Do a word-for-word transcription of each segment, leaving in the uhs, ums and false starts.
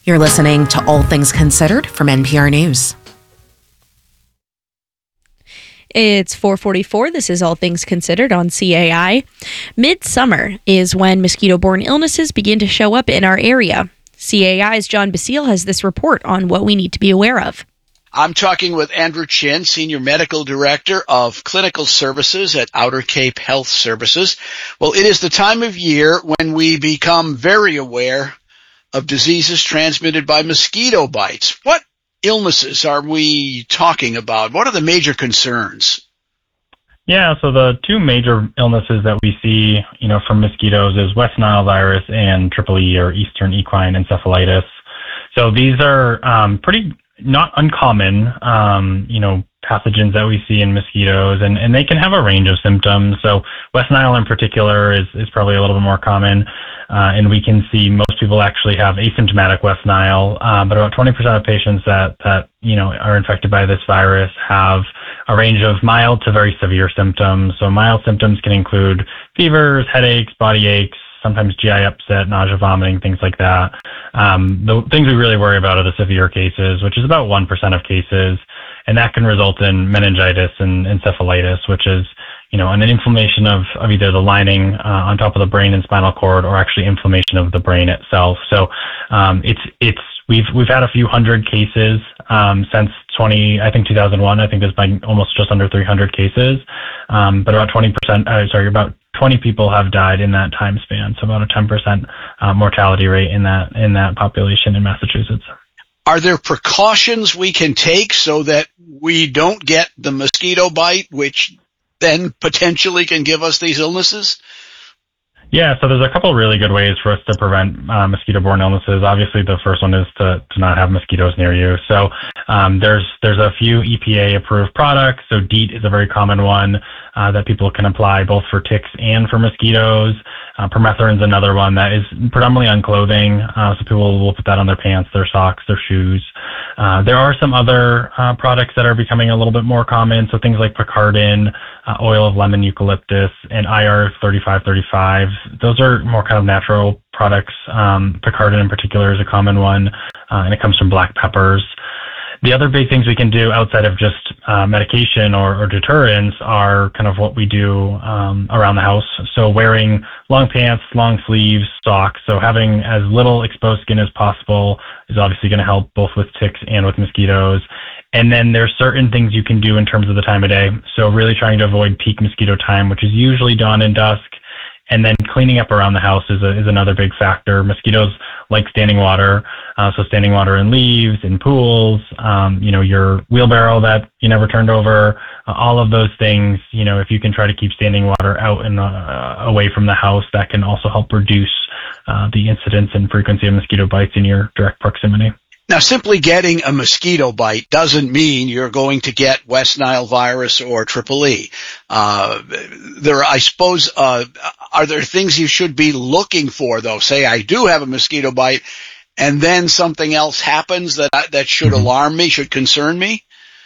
You're listening to All Things Considered from N P R News. It's four forty-four. This is All Things Considered on C A I. Midsummer is when mosquito-borne illnesses begin to show up in our area. C A I's John Basile has this report on what we need to be aware of. I'm talking with Andrew Chin, Senior Medical Director of Clinical Services at Outer Cape Health Services. Well, it is the time of year when we become very aware of diseases transmitted by mosquito bites. What illnesses are we talking about? What are the major concerns? Yeah, so the two major illnesses that we see, you know, from mosquitoes is West Nile virus and Triple E, or Eastern Equine Encephalitis. So these are um, pretty not uncommon, um, you know, pathogens that we see in mosquitoes, and, and they can have a range of symptoms. So West Nile in particular is, is probably a little bit more common. Uh, and we can see most people actually have asymptomatic West Nile, uh, but about twenty percent of patients that, that, you know, are infected by this virus have a range of mild to very severe symptoms. So mild symptoms can include fevers, headaches, body aches, sometimes G I upset, nausea, vomiting, things like that. Um, the things we really worry about are the severe cases, which is about one percent of cases, and that can result in meningitis and encephalitis, which is, you know, an inflammation of, of either the lining uh, on top of the brain and spinal cord, or actually inflammation of the brain itself. So um, it's it's we've we've had a few hundred cases um, since twenty I think two thousand one. I think there's been almost just under three hundred cases, um, but about twenty percent. Uh, sorry, about twenty people have died in that time span. So about a ten percent uh, mortality rate in that in that population in Massachusetts. Are there precautions we can take so that we don't get the mosquito bite, which then potentially can give us these illnesses? Yeah, so there's a couple really good ways for us to prevent uh, mosquito-borne illnesses. Obviously, the first one is to, to not have mosquitoes near you. So um, there's there's a few E P A-approved products. So DEET is a very common one uh, that people can apply both for ticks and for mosquitoes. Uh, permethrin is another one that is predominantly on clothing, uh, so people will put that on their pants, their socks, their shoes. Uh, there are some other uh, products that are becoming a little bit more common, so things like Picardin, uh, oil of lemon eucalyptus, and I R thirty-five thirty-five. Those are more kind of natural products. Um, Picardin in particular is a common one, uh, and it comes from black peppers. The other big things we can do outside of just uh, medication or, or deterrents are kind of what we do um, around the house. So wearing long pants, long sleeves, socks. So having as little exposed skin as possible is obviously going to help both with ticks and with mosquitoes. And then there's certain things you can do in terms of the time of day. So really trying to avoid peak mosquito time, which is usually dawn and dusk. And then cleaning up around the house is a, is another big factor. Mosquitoes like standing water, uh, so standing water in leaves, in pools, um, you know, your wheelbarrow that you never turned over, uh, all of those things. You know, if you can try to keep standing water out and uh, away from the house, that can also help reduce uh, the incidence and frequency of mosquito bites in your direct proximity. Now, simply getting a mosquito bite doesn't mean you're going to get West Nile virus or Triple E. Uh, there, I suppose, uh, are there things you should be looking for, though? Say I do have a mosquito bite, and then something else happens that I, that should mm-hmm. alarm me, should concern me?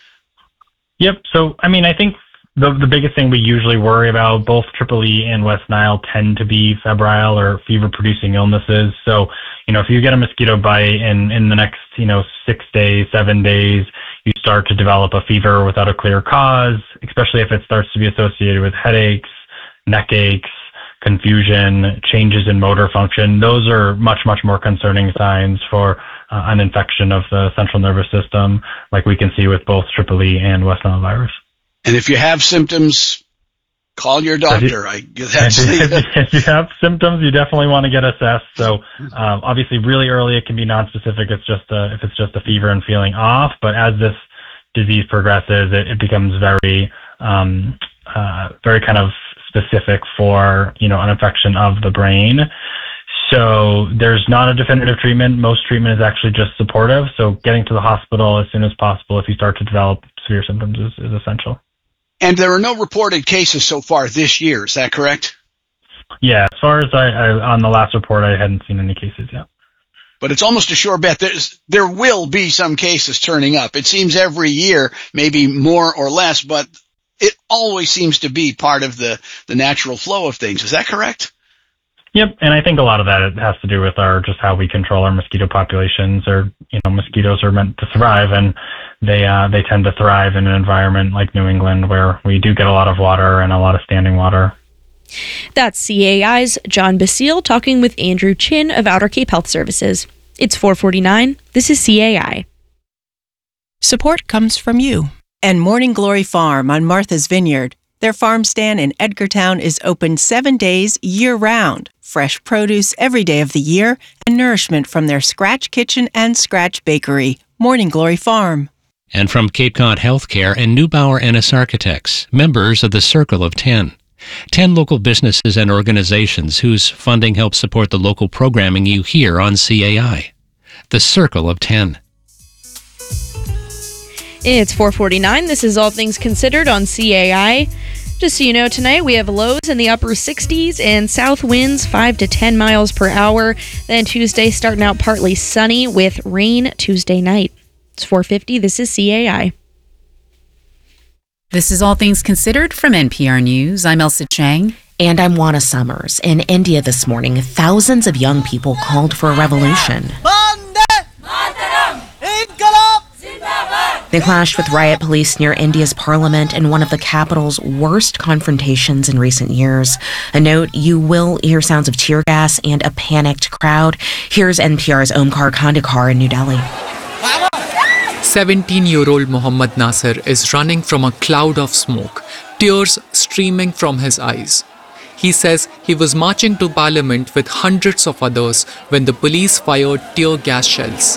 Yep. So, I mean, I think the the biggest thing we usually worry about, both Triple E and West Nile tend to be febrile or fever-producing illnesses. So, you know, if you get a mosquito bite and in the next, you know, six days, seven days, you start to develop a fever without a clear cause, especially if it starts to be associated with headaches, neck aches, confusion, changes in motor function, those are much, much more concerning signs for uh, an infection of the central nervous system, like we can see with both Triple E and West Nile virus. And if you have symptoms, call your doctor. I that's if, you, if you have symptoms, you definitely want to get assessed. So um, obviously, really early, it can be nonspecific. It's just a, if it's just a fever and feeling off. But as this disease progresses, it, it becomes very, um, uh, very kind of specific for, you know, an infection of the brain. So there's not a definitive treatment. Most treatment is actually just supportive. So getting to the hospital as soon as possible if you start to develop severe symptoms is, is essential. And there are no reported cases so far this year. Is that correct? Yeah, as far as I, I on the last report, I hadn't seen any cases yet. But it's almost a sure bet. There's, there will be some cases turning up. It seems every year, maybe more or less, but it always seems to be part of the, the natural flow of things. Is that correct? Yep, and I think a lot of that has to do with our just how we control our mosquito populations. Or you know, mosquitoes are meant to survive, and they uh, they tend to thrive in an environment like New England where we do get a lot of water and a lot of standing water. That's C A I's John Basile talking with Andrew Chin of Outer Cape Health Services. It's four forty-nine. This is C A I. Support comes from you and Morning Glory Farm on Martha's Vineyard. Their farm stand in Edgartown is open seven days year-round. Fresh produce every day of the year and nourishment from their Scratch Kitchen and Scratch Bakery. Morning Glory Farm. And from Cape Cod Healthcare and Neubauer Ennis Architects, members of the Circle of Ten. Ten local businesses and organizations whose funding helps support the local programming you hear on C A I. The Circle of Ten. It's four forty-nine. This is All Things Considered on C A I. Just so you know, tonight we have lows in the upper sixties and south winds five to ten miles per hour. Then Tuesday starting out partly sunny with rain Tuesday night. It's four fifty. This is C A I. This is All Things Considered from N P R News. I'm Elsa Chang. And I'm Juana Summers. In India this morning, thousands of young people called for a revolution. They clashed with riot police near India's parliament in one of the capital's worst confrontations in recent years. A note, you will hear sounds of tear gas and a panicked crowd. Here's N P R's Omkar Khandekar in New Delhi. seventeen-year-old Mohammad Nasir is running from a cloud of smoke, tears streaming from his eyes. He says he was marching to parliament with hundreds of others when the police fired tear gas shells.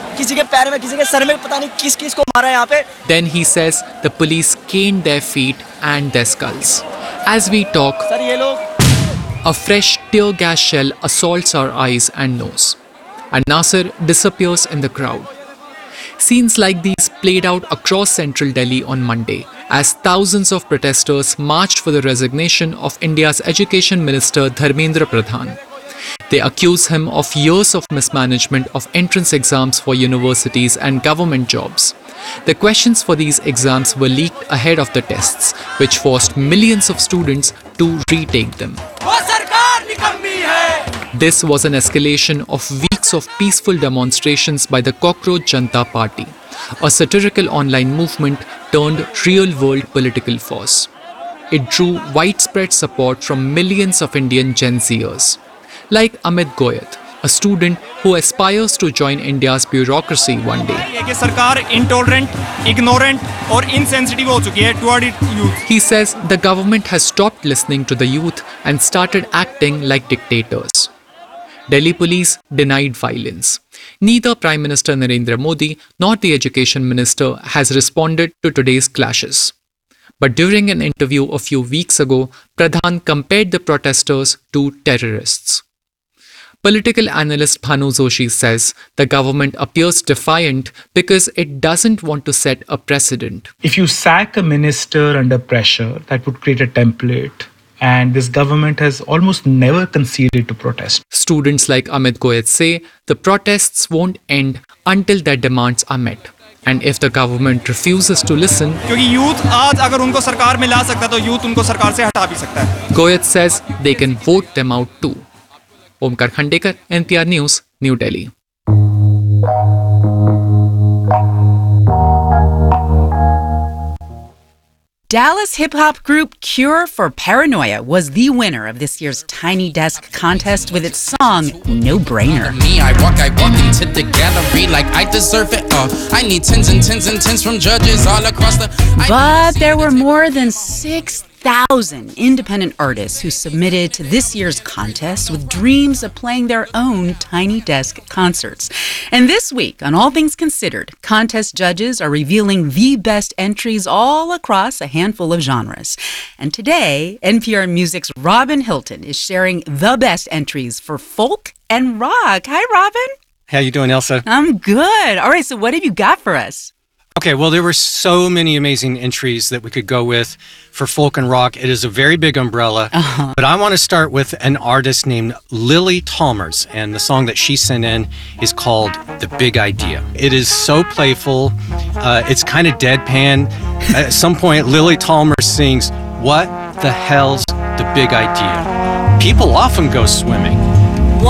Then he says the police caned their feet and their skulls. As we talk, a fresh tear gas shell assaults our eyes and nose, and Nasir disappears in the crowd. Scenes like these played out across central Delhi on Monday as thousands of protesters marched for the resignation of India's Education Minister Dharmendra Pradhan. They accuse him of years of mismanagement of entrance exams for universities and government jobs. The questions for these exams were leaked ahead of the tests, which forced millions of students to retake them. This was an escalation of weeks of peaceful demonstrations by the Cockroach Janta Party, a satirical online movement turned real-world political force. It drew widespread support from millions of Indian Gen Zers, like Amit Goyat, a student who aspires to join India's bureaucracy one day. Intolerant, ignorant, or insensitive toward youth. He says the government has stopped listening to the youth and started acting like dictators. Delhi police denied violence. Neither Prime Minister Narendra Modi nor the Education Minister has responded to today's clashes. But during an interview a few weeks ago, Pradhan compared the protesters to terrorists. Political analyst Bhanu Joshi says the government appears defiant because it doesn't want to set a precedent. If you sack a minister under pressure, that would create a template. And this government has almost never conceded to protest. Students like Amit Goyat say the protests won't end until their demands are met. And if the government refuses to listen, Goyat says they can vote them out too. Omkar Khandekar, N P R News, New Delhi. Dallas hip-hop group Cure for Paranoia was the winner of this year's Tiny Desk contest with its song, No Brainer. Me, I walk, I walk into the gallery like I deserve it all. I need tens and tens and tens from judges all across the... But there were more than six thousand independent artists who submitted to this year's contest with dreams of playing their own Tiny Desk concerts. And this week, on All Things Considered, contest judges are revealing the best entries all across a handful of genres. And today, N P R Music's Robin Hilton is sharing the best entries for folk and rock. Hi, Robin. How you doing, Elsa? I'm good. All right, so what have you got for us? Okay, well, there were so many amazing entries that we could go with for folk and rock. It is a very big umbrella, uh-huh. But I want to start with an artist named Lily Talmers, and the song that she sent in is called The Big Idea. It is so playful. Uh, it's kind of deadpan. At some point, Lily Talmers sings, "What the hell's the big idea? People often go swimming.